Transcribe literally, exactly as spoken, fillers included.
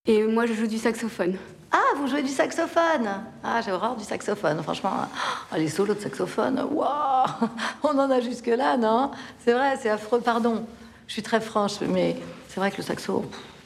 Et moi, je joue du saxophone. Ah, vous jouez du saxophone? Ah, j'ai horreur du saxophone, franchement. Ah, les solos de saxophone, waouh! On en a jusque-là, non? C'est vrai, c'est affreux, pardon. Je suis très franche, mais c'est vrai que le saxo...